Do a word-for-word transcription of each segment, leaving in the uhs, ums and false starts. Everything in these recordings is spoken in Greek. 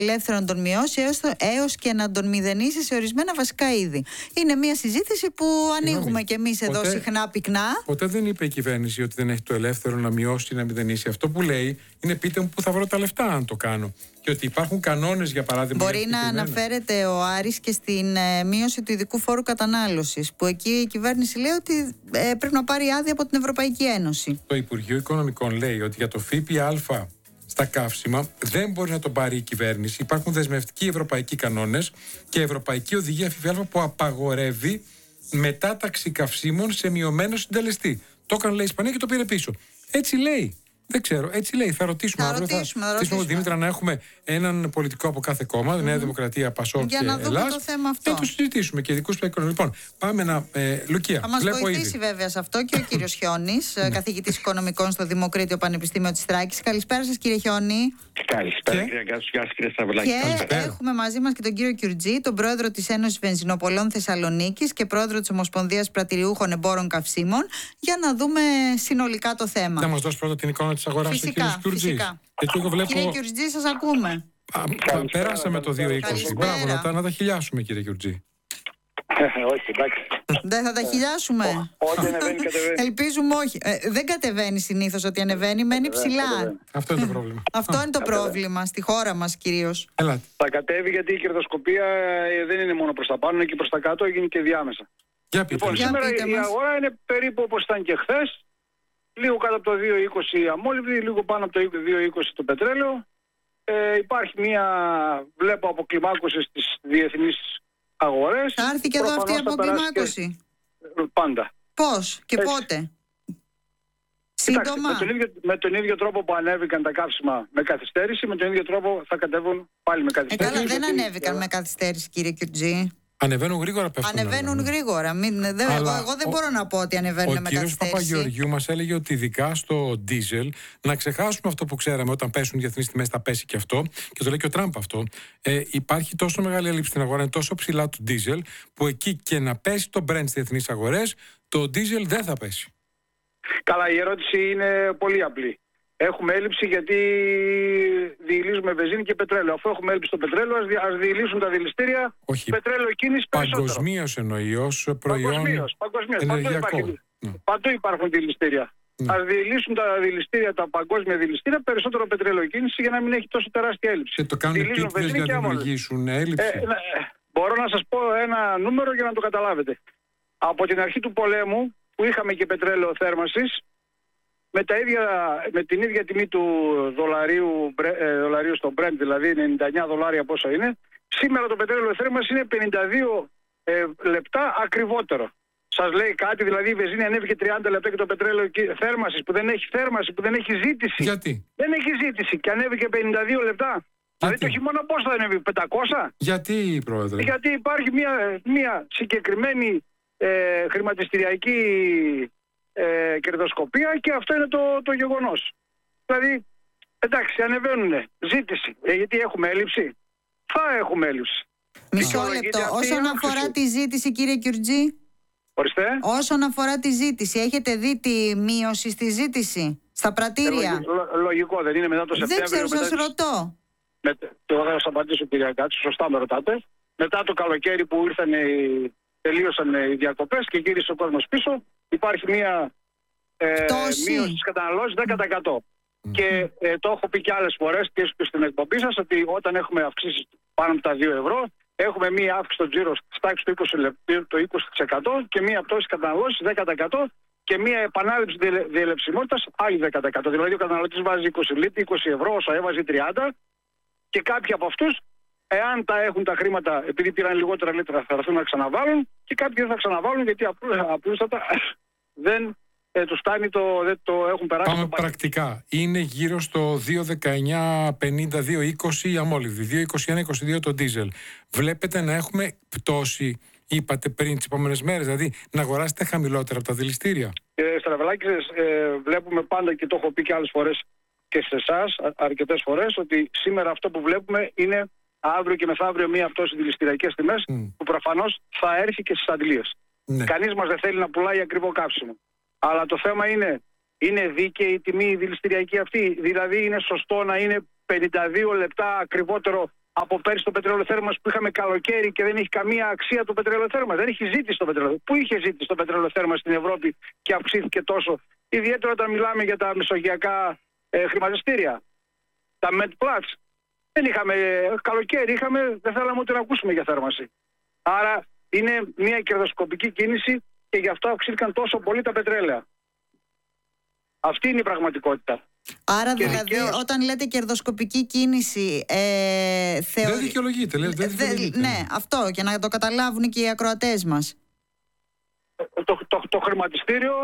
ελεύθερο να τον μειώσει έως, έως και να τον μηδενίσει σε ορισμένα βασικά είδη. Είναι μια συζήτηση που ανοίγουμε κι εμείς εδώ συχνά πυκνά. Ποτέ δεν είπε η κυβέρνηση ότι δεν έχει το ελεύθερο να μειώσει ή να μηδενίσει. Αυτό που λέει είναι πείτε μου που θα βρω τα λεφτά αν το κάνω. Και ότι υπάρχουν κανόνες, για παράδειγμα. Μπορεί να αναφέρεται ο Άρης και στην ε, μείωση του ειδικού φόρου κατανάλωσης, που εκεί η κυβέρνηση λέει ότι ε, πρέπει να πάρει άδεια από την Ευρωπαϊκή Ένωση. Το Υπουργείο Οικονομικών λέει ότι για το ΦΠΑ στα καύσιμα δεν μπορεί να τον πάρει η κυβέρνηση. Υπάρχουν δεσμευτικοί ευρωπαϊκοί κανόνες και ευρωπαϊκή οδηγία ΦΠΑ που απαγορεύει μετάταξη καυσίμων σε μειωμένο συντελεστή. Το έκανε, λέει, η Ισπανία και το πήρε πίσω. Έτσι λέει. Δεν ξέρω, έτσι λέει. Θα ρωτήσουμε θα αύριο. Ρωτήσουμε, θα ρωτήσουμε, Δήμητρα, να έχουμε έναν πολιτικό από κάθε κόμμα, mm-hmm. Νέα Δημοκρατία, Πασόκ και Ελλάδα. Για να δούμε Ελλάς, το θέμα αυτό. Και να το συζητήσουμε και ειδικούς πλέον. Λοιπόν, πάμε να. Ε, Λουκία, θα μας βοηθήσει ήδη. βέβαια σε αυτό και ο κύριος Χιώνης, καθηγητής οικονομικών στο Δημοκρίτιο Πανεπιστήμιο της Θράκης. Καλησπέρα σας, κύριε Χιώνη. Καλησπέρα, κύριε Γκάσου, κύριε Σταυλάκη. Και καλησπέρα. Έχουμε μαζί μας και τον κύριο Κιουρτζή, τον πρόεδρο της Ένωσης Βενζινοπολών Θεσσαλονίκης και πρόεδρο της Ομοσπονδίας Πρατηριούχων Εμπόρων Καυσίμων, για να δούμε συνολικά το θέμα. Θα μας δώσει πρώτα την εικόνα της αγοράς του κύριου Κιουρτζή. Βλέπω... Κύριε Κιουρτζή, σας ακούμε. Α, περάσαμε το δύο είκοσι. Μπράβο, να τα, να τα χιλιάσουμε, κύριε Κιουρτζή. Όχι, εντάξει. Δεν θα τα χιλιάσουμε. Ό,τι ανεβαίνει, κατεβαίνει. Ελπίζουμε όχι. Ε, δεν κατεβαίνει συνήθως ότι ανεβαίνει, μένει ψηλά. Αυτό είναι το πρόβλημα. Αυτό είναι το πρόβλημα, στη χώρα μας κυρίως. Θα κατέβει γιατί η κερδοσκοπία δεν είναι μόνο προς τα πάνω, είναι και προς τα κάτω, έγινε και διάμεσα. Για πείτε. Λοιπόν, Για σήμερα πείτε η μας. αγορά είναι περίπου όπως ήταν και χθες. Λίγο κάτω από το δύο είκοσι η αμόλυβδη, λίγο πάνω από το δύο είκοσι το πετρέλαιο. Ε, υπάρχει μια, βλέπω, αποκλιμάκωση στις διεθνείς αγορές. Θα έρθει και εδώ αυτή η αποκλιμάκωση. Και... Πάντα. Πώς και Έτσι. πότε? Κοιτάξτε, Σύντομα. με, τον ίδιο, με τον ίδιο τρόπο που ανέβηκαν τα καύσιμα με καθυστέρηση, με τον ίδιο τρόπο θα κατέβουν πάλι με Ε, καθυστέρηση. καλά, δεν γιατί... ανέβηκαν με καθυστέρηση, κύριε Κιουρτζή. Ανεβαίνουν γρήγορα, πέφτουν. Ανεβαίνουν γρήγορα. Μην, δε, εγώ, εγώ δεν ο, μπορώ να πω ότι ανεβαίνουν με καθυστέρηση. Ο κύριος Παπαγεωργιού μας έλεγε ότι ειδικά στο ντίζελ, να ξεχάσουμε αυτό που ξέραμε, όταν πέσουν οι διεθνείς τιμές θα πέσει και αυτό, και το λέει και ο Τραμπ αυτό, ε, υπάρχει τόσο μεγάλη έλλειψη στην αγορά, είναι τόσο ψηλά του ντίζελ, που εκεί και να πέσει το Brent στις διεθνείς αγορές, το ντίζελ δεν θα πέσει. Καλά, η ερώτηση είναι πολύ απλή. Έχουμε έλλειψη γιατί διηλίζουμε βενζίνη και πετρέλαιο. Αφού έχουμε έλλειψη στο πετρέλαιο, ας, δι, ας διηλύσουν τα δηληστήρια. Όχι. Πετρέλαιο κίνηση περισσότερο. Παγκοσμίως εννοεί, ως προϊόν Παγκοσμίως, παγκοσμίως. ενεργειακό. Παντού, υπάρχει, ναι. παντού υπάρχουν δηληστήρια. Ναι. Ας διηλύσουν τα δηληστήρια, τα παγκόσμια δηληστήρια, περισσότερο πετρέλαιο κίνηση για να μην έχει τόσο τεράστια έλλειψη. Και το κάνουν επίτηδες για να δημιουργήσουν έλλειψη. Ε, ναι, μπορώ να σας πω ένα νούμερο για να το καταλάβετε. Από την αρχή του πολέμου, που είχαμε και πετρέλαιο θέρμανσης, με, τα ίδια, με την ίδια τιμή του δολαρίου, ε, δολαρίου στο Brent, δηλαδή ενενήντα εννιά δολάρια πόσο είναι, σήμερα το πετρέλαιο θέρμανσης είναι πενήντα δύο ε, λεπτά ακριβότερο. Σας λέει κάτι, δηλαδή η βενζίνη ανέβηκε τριάντα λεπτά και το πετρέλαιο θέρμανσης που δεν έχει θέρμανση, που δεν έχει ζήτηση. Γιατί? Δεν έχει ζήτηση και ανέβηκε πενήντα δύο λεπτά. Δηλαδή το χειμώνα πώς θα ανέβει, πεντακόσια? Γιατί, πρόεδρε? Γιατί υπάρχει μια, μια συγκεκριμένη ε, χρηματιστηριακή ε, κερδοσκοπία και αυτό είναι το, το γεγονός. Δηλαδή, εντάξει, ανεβαίνουνε. Ζήτηση. Ε, γιατί έχουμε έλλειψη. Θα έχουμε έλλειψη. Μισό λεπτό. Όσον αφορά τη ζήτηση, κύριε Κιουρτζή. Ορίστε. Όσον αφορά τη ζήτηση, έχετε δει τη μείωση στη ζήτηση στα πρατήρια? Ε, λογικό, λογικό δεν είναι μετά το Σεπτέμβριο. Δεν ξέρω, σας τις... ρωτώ. Με... Εγώ θα σας απαντήσω, κυρία Κάτση, σωστά με ρωτάτε. Μετά το καλοκαίρι που ήρθαν οι... τελείωσαν οι διακοπές και γύρισε ο κόσμος πίσω, υπάρχει μια ε, μείωση στις καταναλώσεις δέκα τοις εκατό. Mm. Και ε, το έχω πει και άλλες φορές και στην εκπομπή σας ότι όταν έχουμε αυξήσεις πάνω από τα δύο ευρώ, έχουμε μία αύξηση στο τζίρο στη τάξη του είκοσι τοις εκατό και μία πτώση καταναλώσεις δέκα τοις εκατό και μία επανάληψη διελευσιμότητας άλλη δέκα τοις εκατό. Δηλαδή ο καταναλωτής βάζει είκοσι λίτρ, είκοσι ευρώ, όσο έβαζε τριάντα και κάποιοι από αυτούς, εάν τα έχουν τα χρήματα, επειδή πήραν λιγότερα λίτρα, θα έρθουν να ξαναβάλουν και κάποιοι δεν θα ξαναβάλουν γιατί απλούστατα δεν ε, τους φτάνει το, δεν το έχουν περάσει. Πάμε το πρακτικά. Είναι γύρω στο δύο δεκαεννιά πενήντα δύο είκοσι η αμόλυβδη, δύο είκοσι ένα είκοσι δύο το ντίζελ. Βλέπετε να έχουμε πτώση, είπατε πριν, τις επόμενες μέρες, δηλαδή να αγοράσετε χαμηλότερα από τα δηληστήρια? Κύριε Στραβελάκη, ε, βλέπουμε πάντα και το έχω πει και άλλες φορές και σε εσάς αρκετές φορές ότι σήμερα αυτό που βλέπουμε είναι αύριο και μεθαύριο μία πτώση δηληστηριακές τιμές mm. που προφανώς θα έρθει και στις αντλίες. Ναι. Κανείς μας δεν θέλει να πουλάει ακριβό καύσιμο. Αλλά το θέμα είναι, είναι δίκαιη η τιμή η δηληστηριακή αυτή? Δηλαδή είναι σωστό να είναι πενήντα δύο λεπτά ακριβότερο από πέρσι το πετρελαιοθέρμανση που είχαμε καλοκαίρι και δεν έχει καμία αξία το πετρελαιοθέρμανση. Δεν έχει ζήτηση το πετρελαιοθέρμανση. Πού είχε ζήτηση το πετρελαιοθέρμανση στην Ευρώπη και αυξήθηκε τόσο? Ιδιαίτερα όταν μιλάμε για τα μεσογειακά ε, χρηματιστήρια. Τα Medplats. Δεν είχαμε καλοκαίρι, είχαμε, δεν θέλαμε ούτε να ακούσουμε για θέρμανση. Άρα είναι μια κερδοσκοπική κίνηση και γι' αυτό αυξήθηκαν τόσο πολύ τα πετρέλαια. Αυτή είναι η πραγματικότητα. Άρα και δηλαδή δικαίως... όταν λέτε κερδοσκοπική κίνηση ε, θεωρεί... Δεν δικαιολογείται, λέει, δεν δικαιολογείται. Ναι, αυτό, για να το καταλάβουν και οι ακροατές μας. Το, το, το, το χρηματιστήριο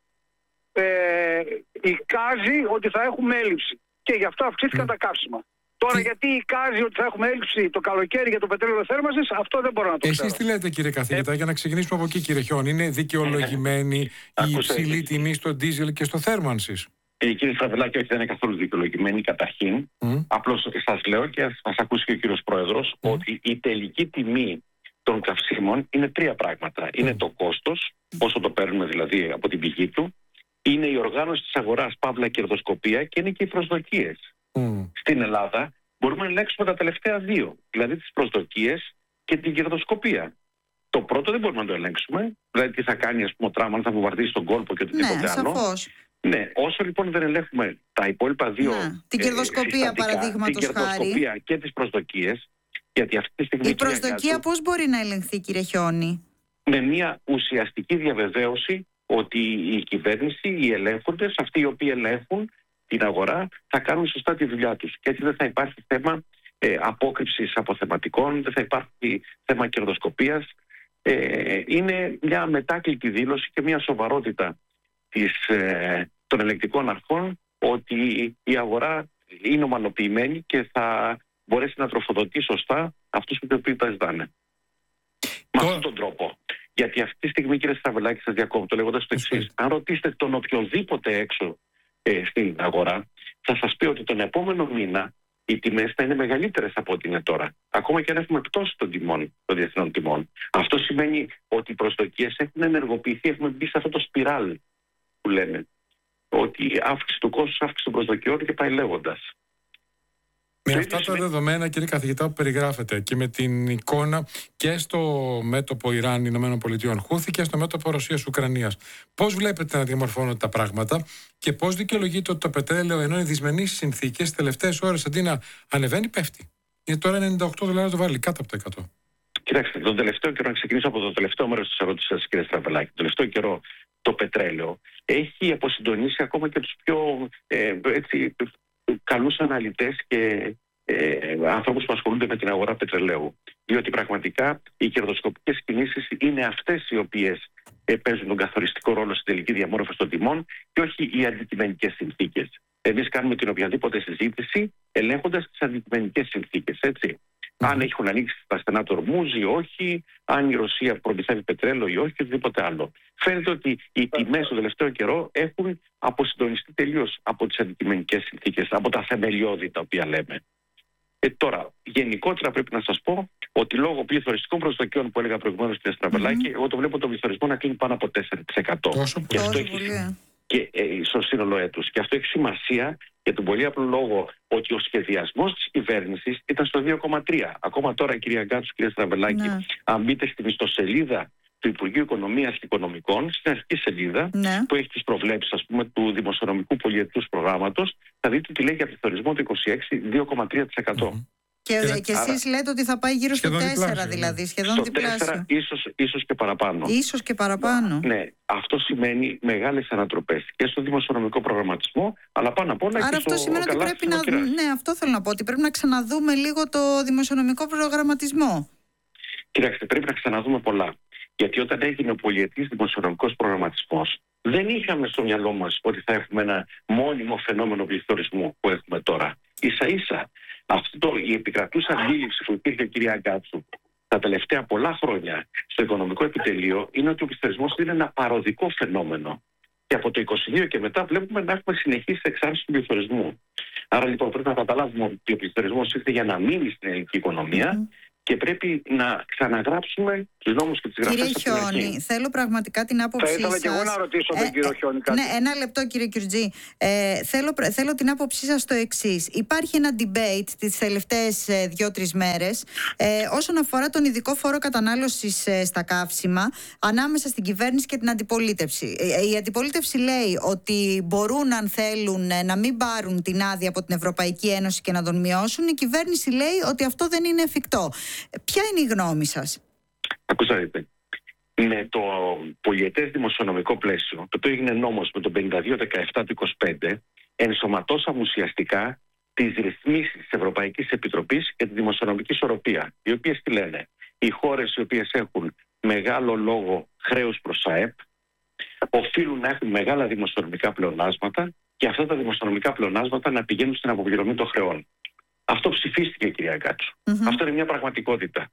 ε, εικάζει ότι θα έχουμε έλλειψη και γι' αυτό αυξήθηκαν mm. τα καύσιμα. Τώρα, γιατί εικάζει ότι θα έχουμε έλλειψη το καλοκαίρι για το πετρέλαιο θέρμανσης, αυτό δεν μπορώ να το ξέρω. Εσείς τι λέτε, κύριε καθηγητά, ε... για να ξεκινήσουμε από εκεί, κύριε Χιόν? Είναι δικαιολογημένη ε... η υψηλή τιμή στο ντίζελ και στο θέρμανσης? Ε, κύριε Στραβελάκη, όχι, δεν είναι καθόλου δικαιολογημένη καταρχήν. Mm. Απλώς σας λέω και ας ακούσει και ο κύριος Πρόεδρος mm. ότι η τελική τιμή των καυσίμων είναι τρία πράγματα. Mm. Είναι το κόστος, πόσο το παίρνουμε δηλαδή από την πηγή του, είναι η οργάνωση της αγοράς, παύλα κερδοσκοπία, και είναι και οι προσδοκίες. Mm. Στην Ελλάδα μπορούμε να ελέγξουμε τα τελευταία δύο, δηλαδή τις προσδοκίες και την κερδοσκοπία. Το πρώτο δεν μπορούμε να το ελέγξουμε, δηλαδή τι θα κάνει, ας πούμε, ο Τράμπ, αν θα βομβαρδίσει τον κόλπο και οτιδήποτε ναι, άλλο. Σαφώς. Ναι, όσο λοιπόν δεν ελέγχουμε τα υπόλοιπα δύο, ναι, την κερδοσκοπία, παραδείγματος την κερδοσκοπία χάρη, και τις προσδοκίες, γιατί αυτή τη στιγμή... Η προσδοκία πώς μπορεί να ελεγχθεί, κύριε Χιόνι? Με μια ουσιαστική διαβεβαίωση ότι η κυβέρνηση, οι ελέγχοντες, αυτοί οι οποίοι ελέγχουν την αγορά, θα κάνουν σωστά τη δουλειά τους. Και έτσι δεν θα υπάρχει θέμα ε, απόκρυψης αποθεματικών, δεν θα υπάρχει θέμα κερδοσκοπίας. Ε, είναι μια μετάκλητη δήλωση και μια σοβαρότητα της, ε, των ελεγκτικών αρχών ότι η αγορά είναι ομαλοποιημένη και θα μπορέσει να τροφοδοτεί σωστά αυτούς που τα ζητάνε. Με αυτόν τον τρόπο. Γιατί αυτή τη στιγμή, κύριε Στραβελάκη, σας διακόπτω λέγοντας το εξής. Αν ρωτήσετε τον οποιοδήποτε έξω ε, στην αγορά, θα σας πει ότι τον επόμενο μήνα οι τιμές θα είναι μεγαλύτερες από ό,τι είναι τώρα. Ακόμα και αν έχουμε πτώση των τιμών, των διεθνών τιμών. Αυτό σημαίνει ότι οι προσδοκίες έχουν ενεργοποιηθεί, έχουμε μπει σε αυτό το σπιράλ που λέμε. Ότι αύξηση του κόστους, αύξηση των προσδοκιών και πάει λέγοντας. Με αυτά τα δεδομένα, κύριε καθηγητά, που περιγράφετε και με την εικόνα και στο μέτωπο Ιράν-Ηνωμένων Πολιτειών Χούθη και στο μέτωπο Ρωσίας-Ουκρανίας, πώς βλέπετε να διαμορφώνονται τα πράγματα και πώς δικαιολογείται ότι το πετρέλαιο, ενώ είναι δυσμενείς συνθήκες, τις τελευταίες ώρες αντί να ανεβαίνει, πέφτει? Είναι τώρα ενενήντα οκτώ δολάρια το βάρελ, κάτω από τα εκατό. Κοιτάξτε, τον τελευταίο καιρό, να ξεκινήσω από το τελευταίο μέρος της ερώτησης σας, κύριε Στραβελάκη. Τον τελευταίο καιρό το πετρέλαιο έχει αποσυντονίσει ακόμα και τους πιο ε, έτσι, καλούς αναλυτές και ε, ανθρώπους που ασχολούνται με την αγορά πετρελαίου. Διότι πραγματικά οι κερδοσκοπικές κινήσεις είναι αυτές οι οποίες ε, παίζουν τον καθοριστικό ρόλο στην τελική διαμόρφωση των τιμών και όχι οι αντικειμενικές συνθήκες. Εμείς κάνουμε την οποιαδήποτε συζήτηση ελέγχοντας τις αντικειμενικές συνθήκες, έτσι. Mm. Αν έχουν ανοίξει τα στενά του Ορμούζ ή όχι, αν η Ρωσία προμηθεύει πετρέλαιο ή όχι και οτιδήποτε άλλο. Φαίνεται ότι οι τιμές το τελευταίο καιρό έχουν αποσυντονιστεί τελείως από τις αντικειμενικές συνθήκες, από τα θεμελιώδη τα οποία λέμε. Ε, τώρα, γενικότερα πρέπει να σας πω ότι λόγω πληθωριστικών προσδοκιών που έλεγα προηγουμένως στην Στραβελάκη, mm-hmm. εγώ το βλέπω το πληθωρισμό να κλείνει πάνω από τέσσερα τοις εκατό. Τόσο και αυτό έχει, και, ε, στο σύνολο έτους. Και αυτό έχει σημασία για τον πολύ απλό λόγο ότι ο σχεδιασμός της κυβέρνησης ήταν στο δύο κόμμα τρία. Ακόμα τώρα, κυρία Γκάτσου, κυρία Στραβελάκη, ναι. αν μπείτε στην ιστοσελίδα του Υπουργείου Οικονομίας και Οικονομικών, στην αρχική σελίδα, ναι. που έχει τις προβλέψεις, ας πούμε, του δημοσιονομικού πολυετούς προγράμματος, θα δείτε ότι λέει για πληθωρισμό το είκοσι έξι δύο κόμμα τρία τοις εκατό. Mm-hmm. Και, και, και εσείς λέτε ότι θα πάει γύρω στο τέσσερα, δηλαδή, σχεδόν στο διπλάσιο. τέσσερα, ίσως, ίσως και παραπάνω. Ίσως και παραπάνω. Ναι, αυτό σημαίνει μεγάλες ανατροπές και στο δημοσιονομικό προγραμματισμό, αλλά πάνω απ' όλα Άρα και αυτό στο σημαίνει ότι πρέπει να, ναι, αυτό θέλω να πω, ότι πρέπει να ξαναδούμε λίγο το δημοσιονομικό προγραμματισμό. Κοιτάξτε, πρέπει να ξαναδούμε πολλά. Γιατί όταν έγινε ο πολυετής δημοσιονομικός προγραμματισμός, δεν είχαμε στο μυαλό μας ότι θα έχουμε ένα μόνιμο φαινόμενο πληθωρισμού που έχουμε τώρα. Ίσα-ίσα, αυτό, η επικρατούσα αντίληψη που υπήρχε, κυρία Γκάτσου, τα τελευταία πολλά χρόνια στο οικονομικό επιτελείο είναι ότι ο πληθωρισμός είναι ένα παροδικό φαινόμενο. Και από το είκοσι δύο και μετά βλέπουμε να έχουμε συνεχίσει εξάρτηση του πληθωρισμού. Άρα λοιπόν πρέπει να καταλάβουμε ότι ο πληθωρισμός ήρθε για να μείνει στην ελληνική οικονομία. Mm. και πρέπει να ξαναγράψουμε τους νόμους και τις γραφές. Κύριε Χιόνι, θέλω πραγματικά την άποψή σας. Θα ήθελα και εγώ να ρωτήσω τον ε, κύριο Χιόνι κάτι. Ναι, ένα λεπτό κύριε Κιουρτζή. Ε, θέλω, θέλω την άποψή σας στο εξής. Υπάρχει ένα debate τις τελευταίες ε, δύο-τρεις μέρες ε, όσον αφορά τον ειδικό φόρο κατανάλωσης ε, στα καύσιμα ανάμεσα στην κυβέρνηση και την αντιπολίτευση. Ε, η αντιπολίτευση λέει ότι μπορούν, αν θέλουν, ε, να μην πάρουν την άδεια από την Ευρωπαϊκή Ένωση και να τον μειώσουν. Η κυβέρνηση λέει ότι αυτό δεν είναι εφικτό. Ποια είναι η γνώμη σας? Ακούστε, με το πολιετές δημοσιονομικό πλαίσιο, το οποίο έγινε νόμος με το πενήντα δύο δεκαεπτά του είκοσι πέντε, ενσωματώσαμε ουσιαστικά τις ρυθμίσεις της Ευρωπαϊκής Επιτροπής και τη δημοσιονομική ισορροπία, οι οποίες τι λένε? Οι χώρες οι οποίες έχουν μεγάλο λόγο χρέους προς ΑΕΠ οφείλουν να έχουν μεγάλα δημοσιονομικά πλεονάσματα και αυτά τα δημοσιονομικά πλεονάσματα να πηγαίνουν στην αποπληρωμή των χρεών. Αυτό ψηφίστηκε, κυρία Γκάτσου. Mm-hmm. Αυτό είναι μια πραγματικότητα.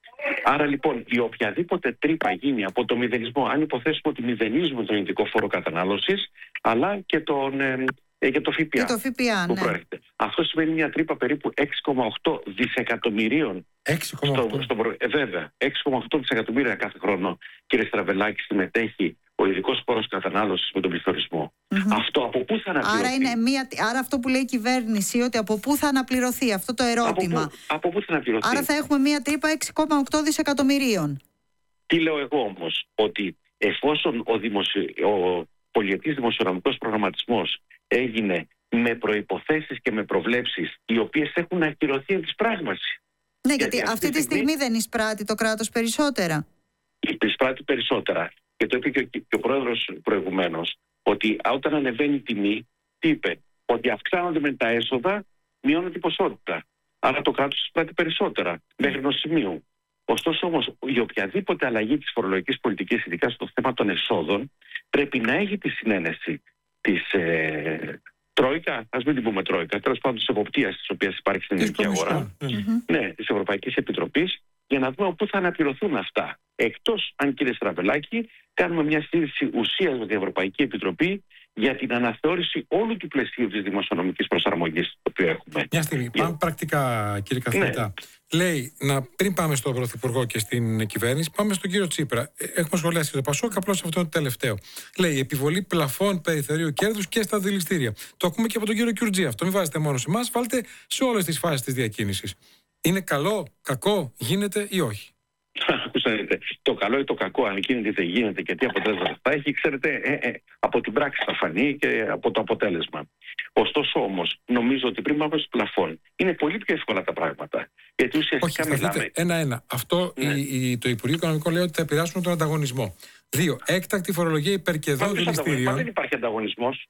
Άρα λοιπόν η οποιαδήποτε τρύπα γίνει από το μηδενισμό, αν υποθέσουμε ότι μηδενίζουμε τον ειδικό φόρο κατανάλωσης, αλλά και τον, ε, ε, και το ΦΠΑ, και το ΦΠΑ που ναι. προέρχεται. Αυτό σημαίνει μια τρύπα περίπου έξι κόμμα οκτώ δισεκατομμυρίων. έξι κόμμα οκτώ. Στο, στο, ε, βέβαια, έξι κόμμα οκτώ δισεκατομμύρια κάθε χρόνο, κύριε Στραβελάκη, συμμετέχει ο ειδικός φόρος κατανάλωσης με τον πληθωρισμό. Mm-hmm. Αυτό από πού θα αναπληρωθεί? Άρα, είναι μια, άρα αυτό που λέει η κυβέρνηση, ότι από πού θα αναπληρωθεί αυτό το ερώτημα. Από πού, από πού θα αναπληρωθεί? Άρα θα έχουμε μια τρύπα έξι κόμμα οκτώ δισεκατομμυρίων. Τι λέω εγώ όμως? Ότι εφόσον ο, δημοσιο... ο πολιετής δημοσιονομικός προγραμματισμός έγινε με προϋποθέσεις και με προβλέψεις οι οποίες έχουν ακυρωθεί εν της πράγμαση. Ναι, γιατί, γιατί αυτή τη στιγμή... στιγμή δεν εισπράττει το κράτος περισσότερα. Εισπράττει περισσότερα. Και το είπε και ο, και ο πρόεδρος προηγουμένως, ότι όταν ανεβαίνει η τιμή, τι είπε? Ότι αυξάνονται με τα έσοδα, μειώνεται η ποσότητα. Άρα το κράτος εισπράττει περισσότερα, μέχρι ενός σημείου. Ωστόσο όμως, η οποιαδήποτε αλλαγή της φορολογικής πολιτικής, ειδικά στο θέμα των εσόδων, πρέπει να έχει τη συνένεση της ε, Τρόικα, ας μην την πούμε Τρόικα, τέλος πάντων της εποπτείας της οποίας υπάρχει στην ελληνική αγορά, mm-hmm. ναι, της Ευρωπαϊκής Επιτροπής, για να δούμε πού θα αναπληρωθούν αυτά. Εκτός, αν κύριε Στραβελάκη, κάνουμε μια συζήτηση ουσίας με την Ευρωπαϊκή Επιτροπή για την αναθεώρηση όλου του πλαισίου της δημοσιονομικής προσαρμογής το οποίο έχουμε. Μια στιγμή, για... πάμε πρακτικά, κύριε καθηγητά. Ναι. Λέει, να, πριν πάμε στον Πρωθυπουργό και στην κυβέρνηση, πάμε στον κύριο Τσίπρα. Έχουμε σχολιάσει το Πασόκ, απλώς αυτό είναι το τελευταίο. Λέει, επιβολή πλαφών περιθωρίου κέρδους και στα δηληστήρια. Το ακούμε και από τον κύριο Κιουρτζή. Αυτό μην βάζετε μόνο σε εμάς, βάλτε σε όλες τις φάσεις της διακίνησης. Είναι καλό, κακό, γίνεται ή όχι? Ακούστε, το καλό ή το κακό, αν γίνεται ή δεν γίνεται και τι αποτέλεσμα θα έχει, ξέρετε, ε, ε, από την πράξη θα φανεί και από το αποτέλεσμα. Ωστόσο όμως, νομίζω ότι πριν πάμε στο πλαφόν, είναι πολύ πιο εύκολα τα πράγματα. Γιατί ουσιαστικά όχι, μιλάμε. Ένα-ένα. Αυτό ναι. η, η, το Υπουργείο Οικονομικών λέει ότι θα επηρεάσουν τον ανταγωνισμό. Δύο, έκτακτη φορολογία υπερκερδών δηληστήριων. Δεν υπάρχει ανταγωνισμός.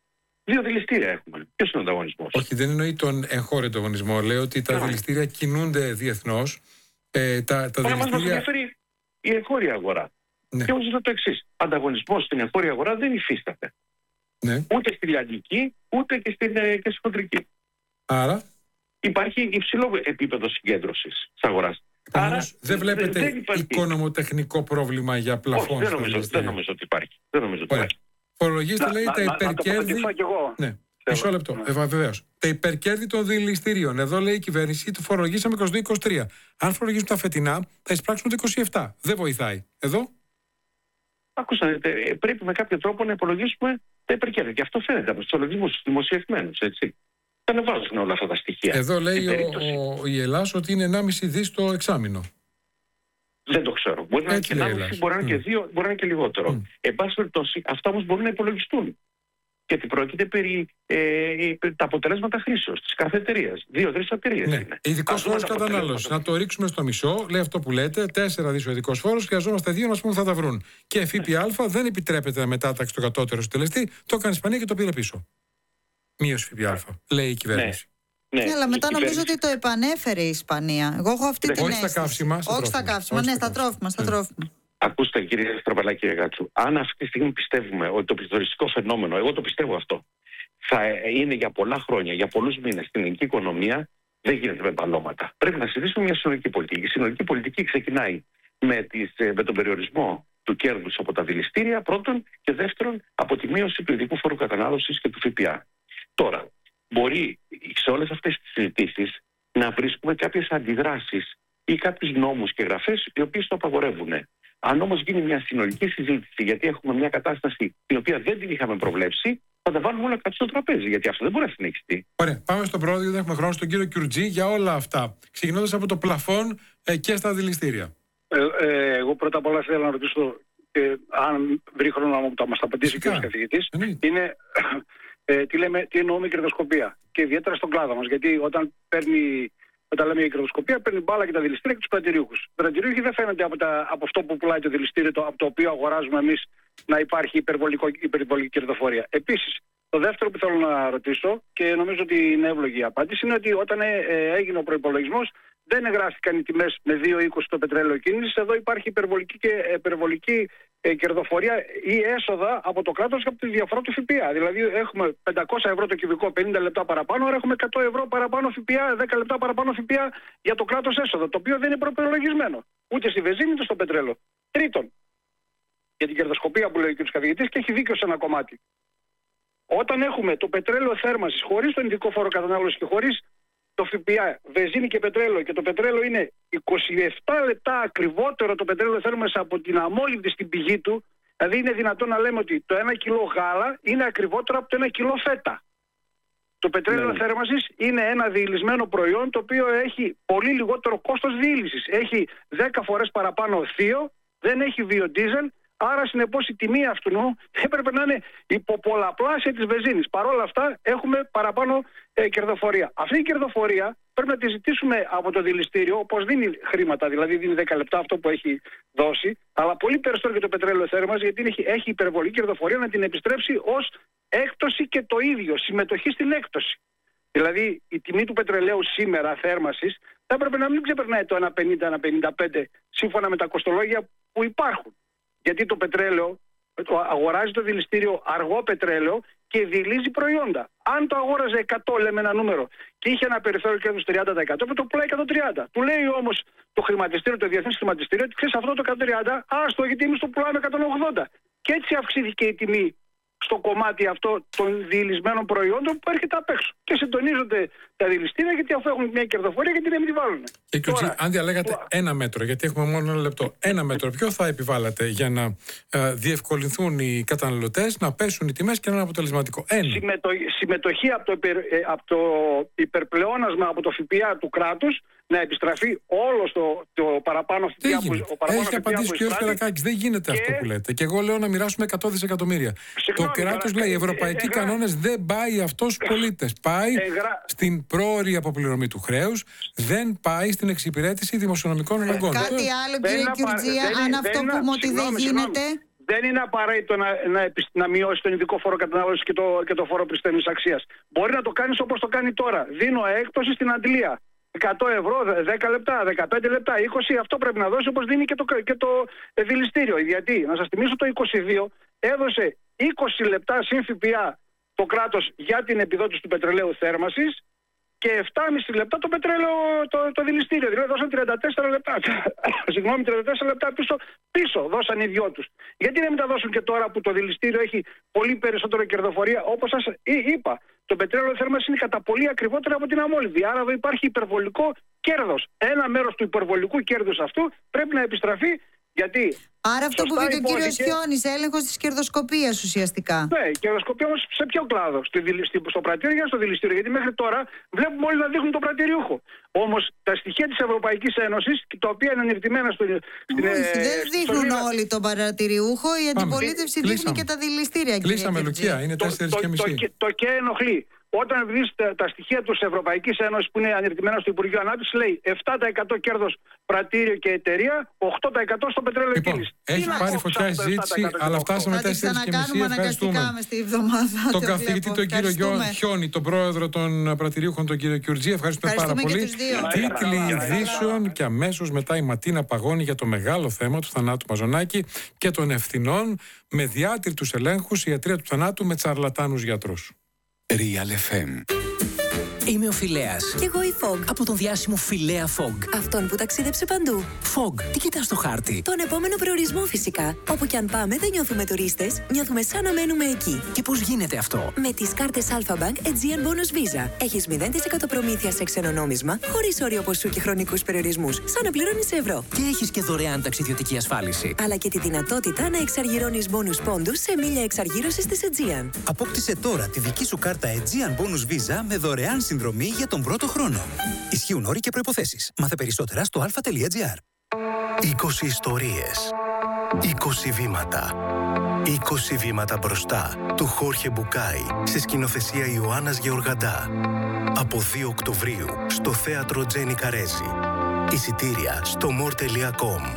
Δύο δηληστήρια έχουμε. Ποιος είναι ο ανταγωνισμός? Όχι, δεν εννοεί τον εγχώριο ανταγωνισμό. Λέει ότι τα δηληστήρια κινούνται διεθνώς. Ε, τα, τα δηληστήρια... μας ενδιαφέρει η εγχώρια αγορά. Ναι. Και όμως είναι το εξής. Ανταγωνισμός στην εγχώρια αγορά δεν υφίσταται. Ναι. Ούτε στη λιανική, ούτε και στην, και στη χοντρική. Άρα. Υπάρχει υψηλό επίπεδο συγκέντρωσης της αγοράς. Άρα δεν βλέπετε δεν, δεν οικονομοτεχνικό πρόβλημα για πλαφόν? Όχι, δεν νομίζω, δεν νομίζω ότι υπάρχει. Δεν νομίζω ότι υπάρχει. Φορολογίστε, λέει, να, τα υπερκέρδη. Ναι. Μισό λεπτό. Ναι. Ε, βεβαίως. Τα υπερκέρδη των δηληστηρίων. Εδώ λέει η κυβέρνηση το φορολογήσαμε είκοσι δύο είκοσι τρία. Αν φορολογήσουν τα φετινά, θα εισπράξουν το είκοσι επτά. Δεν βοηθάει. Εδώ. Ακούσατε, πρέπει με κάποιο τρόπο να υπολογίσουμε τα υπερκέρδη. Και αυτό φαίνεται από του λογισμούς του δημοσιευμένου, έτσι. Δεν ανεβάζουν όλα αυτά τα στοιχεία. Εδώ λέει ο, ο, η Ελλάς ότι είναι ενάμιση δις το εξάμηνο. Δεν το ξέρω. Μπορεί να είναι και ενάμιση, μπορεί να είναι mm. και δύο, μπορεί να είναι και λιγότερο. Mm. Εν πάση περιπτώσει, αυτά όμως μπορούν να υπολογιστούν. Γιατί πρόκειται περί ε, τα αποτελέσματα χρήσεως της κάθε εταιρείας. Δύο-τρεις εταιρείες ναι. είναι. Ειδικός φόρος κατανάλωσης. Να το ρίξουμε στο μισό, λέει αυτό που λέτε. Τέσσερα δις ο ειδικός φόρος, χρειαζόμαστε δύο να μας πούμε θα τα βρουν. Και ΦΠΑ δεν επιτρέπεται να μετάταξη το κατώτερο συντελεστή. Το έκανε η Ισπανία και το πήρε πίσω. Μείωση ΦΠΑ, λέει η κυβέρνηση. Ναι. Ναι, αλλά μετά νομίζω κυβέρνηση... ότι το επανέφερε η Ισπανία. Εγώ έχω αυτή ναι. την αίσθηση. Όχι στα καύσιμα. Όχι στα καύσιμα, ναι, στα τρόφιμα. Στα τρόφιμα. Ακούστε, κύριε Στραβελάκη, κύριε Γάτσου, αν αυτή τη στιγμή πιστεύουμε ότι το πληθωριστικό φαινόμενο, εγώ το πιστεύω αυτό, θα είναι για πολλά χρόνια, για πολλούς μήνες στην ελληνική οικονομία, δεν γίνεται με μπαλώματα. Πρέπει να συζητήσουμε μια συνολική πολιτική. Η συνολική πολιτική ξεκινάει με, τις, με τον περιορισμό του κέρδους από τα δηληστήρια, πρώτον, και δεύτερον, από τη μείωση του ειδικού φόρου κατανάλωσης και του ΦΠΑ. Τώρα, μπορεί σε όλες αυτές τις συζητήσεις να βρίσκουμε κάποιες αντιδράσεις ή κάποιους νόμους και γραφές οι οποίες το απαγορεύουν. Αν όμως γίνει μια συνολική συζήτηση, γιατί έχουμε μια κατάσταση την οποία δεν την είχαμε προβλέψει, θα τα βάλουμε όλα κάτω στο τραπέζι, γιατί αυτό δεν μπορεί να συνεχιστεί. Ωραία. Πάμε στον πρόεδρο, γιατί δεν έχουμε χρόνο, στον κύριο Κιουρτζή, για όλα αυτά. Ξεκινώντας από το πλαφόν ε, και στα δηληστήρια. Ε, ε, εγώ πρώτα απ' όλα θέλω να ρωτήσω, ε, αν βρει χρόνο να μας τα απαντήσει ο κ. καθηγητής, είναι ε, τι, λέμε, τι εννοούμε κερδοσκοπία. Και ιδιαίτερα στον κλάδο μας. Γιατί όταν παίρνει. Όταν λέμε για κερδοσκοπία, παίρνει μπάλα και τα δηληστήρια και του πρατηριούχους. Οι πρατηριούχοι δεν φαίνονται από, τα, από αυτό που πουλάει το δηληστήριο, το, από το οποίο αγοράζουμε εμείς, να υπάρχει υπερβολική κερδοφορία. Επίσης, το δεύτερο που θέλω να ρωτήσω, και νομίζω ότι είναι εύλογη η απάντηση, είναι ότι όταν ε, ε, έγινε ο προϋπολογισμός, δεν εγγράφηκαν οι τιμές με δύο είκοσι το πετρέλαιο κίνησης. Εδώ υπάρχει υπερβολική, και, υπερβολική ε, κερδοφορία ή έσοδα από το κράτος και από τη διαφορά του ΦΠΑ. Δηλαδή έχουμε πεντακόσια ευρώ το κυβικό, πενήντα λεπτά παραπάνω, άρα έχουμε εκατό ευρώ παραπάνω ΦΠΑ, δέκα λεπτά παραπάνω ΦΠΑ για το κράτος έσοδα, το οποίο δεν είναι προπολογισμένο ούτε στη βενζίνη ούτε στο πετρέλαιο. Τρίτον, για την κερδοσκοπία που λέει ο κ. καθηγητής, και έχει δίκιο σε ένα κομμάτι. Όταν έχουμε το πετρέλαιο θέρμανσης χωρίς τον ειδικό φόρο κατανάλωσης και χωρίς το ΦΠΑ, βενζίνη και πετρέλαιο, και το πετρέλαιο είναι είκοσι επτά λεπτά ακριβότερο το πετρέλαιο θέρμανσης από την αμόλυβδη στην πηγή του, δηλαδή είναι δυνατόν να λέμε ότι το ένα κιλό γάλα είναι ακριβότερο από το ένα κιλό φέτα. Το πετρέλαιο ναι. θέρμανσης είναι ένα διηλυσμένο προϊόν το οποίο έχει πολύ λιγότερο κόστος διήλυσης. Έχει δέκα φορές παραπάνω θείο, δεν έχει βιοντίζελ. Άρα, συνεπώς, η τιμή αυτού έπρεπε να είναι υποπολαπλάσια της βενζίνης. Παρ' όλα αυτά, έχουμε παραπάνω ε, κερδοφορία. Αυτή η κερδοφορία πρέπει να τη ζητήσουμε από το δηληστήριο, όπως δίνει χρήματα, δηλαδή δίνει δέκα λεπτά αυτό που έχει δώσει, αλλά πολύ περισσότερο και το πετρέλαιο θέρμανσης, γιατί έχει, έχει υπερβολική κερδοφορία, να την επιστρέψει ως έκπτωση και το ίδιο, συμμετοχή στην έκπτωση. Δηλαδή, η τιμή του πετρελαίου σήμερα θέρμανσης θα έπρεπε να μην ξεπερνάει το ένα πενήντα ένα πενήντα πέντε σύμφωνα με τα κοστολόγια που υπάρχουν. Γιατί το πετρέλαιο, το αγοράζει το δηληστήριο αργό πετρέλαιο και δηλίζει προϊόντα. Αν το αγόραζε εκατό, λέμε ένα νούμερο, και είχε ένα περιθώριο κέρδους τριάντα τοις εκατό, το πουλάει εκατόν τριάντα. Του λέει όμως το χρηματιστήριο, το διεθνές χρηματιστήριο, ότι ξέρεις αυτό το εκατόν τριάντα, άστο, γιατί εμείς το πουλάμε εκατόν ογδόντα. Και έτσι αυξήθηκε η τιμή στο κομμάτι αυτό των διηλυσμένων προϊόντων που έρχεται απ' έξω. Και συντονίζονται τα δηληστήρια, γιατί αφού έχουν μια κερδοφορία, γιατί δεν τη βάλουν. Και Τώρα, αν διαλέγατε τώρα, ένα μέτρο, γιατί έχουμε μόνο ένα λεπτό, ένα μέτρο, ποιο θα επιβάλλατε για να ε, διευκολυνθούν οι καταναλωτές, να πέσουν οι τιμές και να είναι αποτελεσματικό? Ένα. Συμμετο, συμμετοχή από το, υπερ, ε, από το υπερπλεόνασμα από το ΦΠΑ του κράτους, να επιστραφεί όλο το, το παραπάνω ΦΠΑ που, Έχει απαντήσει και ο κ. Καλακάκης. Δεν γίνεται και... αυτό που λέτε. Και εγώ λέω να μοιράσουμε εκατό δισεκατομμύρια. Συγγνώμη, το κράτος λέει: οι ευρωπαϊκοί εγγρα... κανόνες δεν πάει αυτό στους πολίτες. Πάει εγγρα... στην πρόωρη αποπληρωμή του χρέους, δεν πάει στην εξυπηρέτηση δημοσιονομικών αναγκών. Κάτι άλλο, κύριε Κιουρτζία, αν αυτό που πούμε ότι δεν γίνεται. Δεν είναι απαραίτητο να, να, να μειώσει τον ειδικό φόρο κατανάλωσης και το, και το φόρο προσθέμενης αξίας. Μπορεί να το κάνεις όπως το κάνει τώρα. Δίνω έκπτωση στην αντλία. εκατό ευρώ, δέκα λεπτά, δεκαπέντε λεπτά, είκοσι, αυτό πρέπει να δώσει, όπως δίνει και το, και το δηληστήριο. Γιατί, να σας θυμίσω, το είκοσι δύο έδωσε είκοσι λεπτά συν ΦΠΑ το κράτος για την επιδότηση του πετρελαίου θέρμανσης και επτά κόμμα πέντε λεπτά το πετρέλαιο, το, το δηληστήριο. Δηλαδή δώσαν τριάντα τέσσερα λεπτά. Συγγνώμη, τριάντα τέσσερα λεπτά πίσω, πίσω δώσαν οι δυο τους. Γιατί δεν τα δώσουν και τώρα που το δηληστήριο έχει πολύ περισσότερο κερδοφορία? Όπως σας είπα, το πετρέλαιο θέρμανσης είναι κατά πολύ ακριβότερο από την αμόλυβδη. Άρα εδώ υπάρχει υπερβολικό κέρδος. Ένα μέρος του υπερβολικού κέρδους αυτού πρέπει να επιστραφεί. Γιατί Άρα αυτό που είπε ο κύριος Χιώνης, έλεγχος της κερδοσκοπίας ουσιαστικά. Ναι, κερδοσκοπία όμως σε ποιο κλάδο? Στο πρατήριο ή στο δηληστήριο? Γιατί μέχρι τώρα βλέπουμε όλοι να δείχνουν το πρατηριούχο. Όμως τα στοιχεία της Ευρωπαϊκής Ένωσης, τα οποία είναι ανηρτημένα στο. Στην, Όχι, ε, δεν δείχνουν στο... όλοι τον πρατηριούχο, η αντιπολίτευση δείχνει και τα δηληστήρια. Κλείσαμε, Λουκία, είναι τέσσερις και μισή. Το, το, το, το και ενοχλεί. Όταν δεις τα, τα στοιχεία της Ευρωπαϊκής Ένωσης που είναι ανηρτημένα στο Υπουργείο Ανάπτυξης, λέει επτά τοις εκατό κέρδος πρατήριο και εταιρεία, οκτώ τοις εκατό στο πετρέλαιο λοιπόν, κίνηση. Έχει πάρει φωτιά η συζήτηση, αλλά φτάσαμε τέσσερις και μισή. Ευχαριστούμε τον καθηγητή τον κύριο Χιώνη, τον πρόεδρο των πρατηριούχων τον κύριο Κιουρτζή. Ευχαριστούμε πάρα πολύ. Τίτλοι ειδήσεων και αμέσως μετά η Ματίνα παγώνει για το μεγάλο θέμα του θανάτου Μαζονάκη και των ευθυνών με διάτριτους ελέγχους η ιατρεία του θανάτου με τσαρλατάνους γιατρούς. Real εφ εμ. Είμαι ο Φιλέας. Κι εγώ η Fog. Από τον διάσημο Φιλέα Fog. Αυτόν που ταξίδεψε παντού. Fog, τι κοιτάς στο χάρτη? Τον επόμενο προορισμό φυσικά. Όπου κι αν πάμε δεν νιώθουμε τουρίστες, νιώθουμε σαν να μένουμε εκεί. Και πώς γίνεται αυτό? Με τις κάρτες Alpha Bank Aegean Bonus Visa. Έχεις μηδέν τοις εκατό προμήθεια σε ξένο νόμισμα, χωρίς όριο ποσού και χρονικούς περιορισμούς. Σαν να πληρώνεις ευρώ. Και έχεις και δωρεάν ταξιδιωτική ασφάλιση. Αλλά και τη δυνατότητα να εξαργυρώνεις bonus πόντους σε μίλια εξαργύρωσης της Aegean. Απόκτησε τώρα τη δική σου κάρτα Aegean Bonus Visa με δωρεάν συνδρομή για τον πρώτο χρόνο. Ισχύουν όροι και προϋποθέσεις. Μάθε περισσότερα στο αλφα.gr. είκοσι ιστορίες. είκοσι βήματα. είκοσι βήματα μπροστά του Χόρχε Μπουκάι σε σκηνοθεσία Ιωάννας Γεωργαντά. Από δύο Οκτωβρίου στο θέατρο Τζένι Καρέζη. Εισιτήρια στο more τελεία com.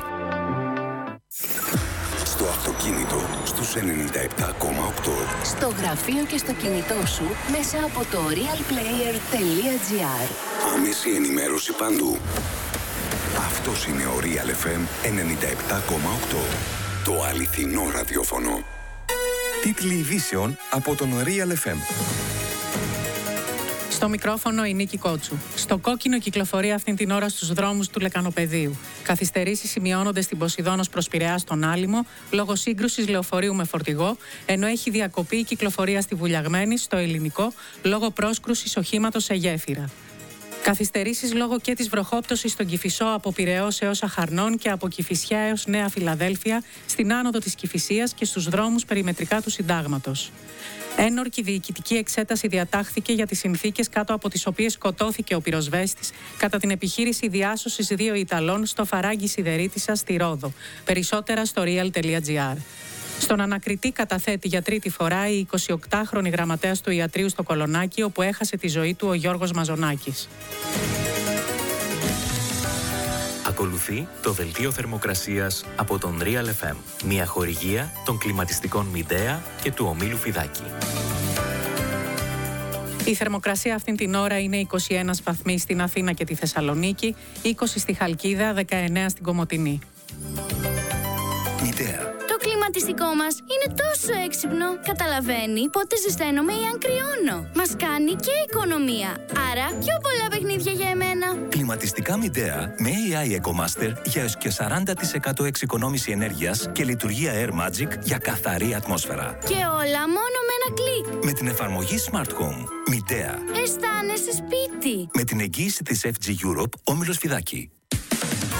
Στο αυτοκίνητο στους ενενήντα επτά κόμμα οκτώ. Στο γραφείο και στο κινητό σου μέσα από το realplayer τελεία gr. Άμεση ενημέρωση παντού. Αυτός είναι ο Real εφ εμ ενενήντα επτά κόμμα οκτώ. Το αληθινό ραδιόφωνο. Τίτλοι ειδήσεων από τον Real εφ εμ. Στο μικρόφωνο η Νίκη Κότσου. Στο κόκκινο κυκλοφορεί αυτήν την ώρα στους δρόμους του Λεκανοπεδίου. Καθυστερήσεις σημειώνονται στην Ποσειδώνος προς Πειραιά στον Άλυμο λόγω σύγκρουσης λεωφορείου με φορτηγό, ενώ έχει διακοπεί η κυκλοφορία στη Βουλιαγμένη στο Ελληνικό λόγω πρόσκρουσης οχήματος σε γέφυρα. Καθυστερήσεις λόγω και της βροχόπτωσης στον Κηφισό από Πειραιώς έως Αχαρνών και από Κηφισιά έως Νέα Φιλαδέλφια στην άνοδο της Κηφισίας και στους δρόμους περιμετρικά του Συντάγματος. Ένορκη διοικητική εξέταση διατάχθηκε για τις συνθήκες κάτω από τις οποίες σκοτώθηκε ο πυροσβέστης κατά την επιχείρηση διάσωσης δύο Ιταλών στο Φαράγγι Σιδερίτισσα στη Ρόδο. Περισσότερα στο real.gr. Στον ανακριτή καταθέτει για τρίτη φορά η εικοσιοκτάχρονη γραμματέας του ιατρείου στο Κολονάκι, όπου έχασε τη ζωή του ο Γιώργος Μαζονάκης. Ακολουθεί το δελτίο θερμοκρασίας από τον Real εφ εμ, μια χορηγία των κλιματιστικών Μιντέα και του ομίλου Φιδάκη. Η θερμοκρασία αυτήν την ώρα είναι είκοσι ένα βαθμοί στην Αθήνα και τη Θεσσαλονίκη, είκοσι στη Χαλκίδα, δεκαεννέα στην Κομοτηνή. Μιντέα. Το κλιματιστικό μας είναι τόσο έξυπνο. Καταλαβαίνει πότε ζεσταίνομαι ή αν κρυώνω. Μας κάνει και οικονομία. Άρα πιο πολλά παιχνίδια για εμένα. Κλιματιστικά Μιντέα με έι άι EcoMaster για έως και σαράντα τοις εκατό εξοικονόμηση ενέργειας και λειτουργία Air Magic για καθαρή ατμόσφαιρα. Και όλα μόνο με ένα κλικ. Με την εφαρμογή Smart Home. Μιντέα. Αισθάνεσαι σπίτι. Με την εγγύηση της εφ τζι Europe, όμιλος Φιδάκη.